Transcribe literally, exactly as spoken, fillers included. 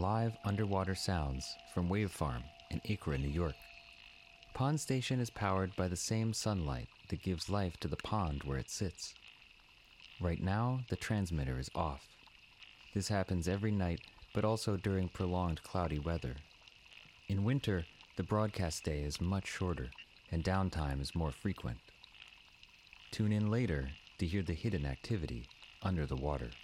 live underwater sounds from Wave Farm in Acra, New York. Pond Station is powered by the same sunlight that gives life to the pond where it sits. Right now, the transmitter is off. This happens every night, but also during prolonged cloudy weather. In winter, the broadcast day is much shorter, and downtime is more frequent. Tune in later to hear the hidden activity under the water.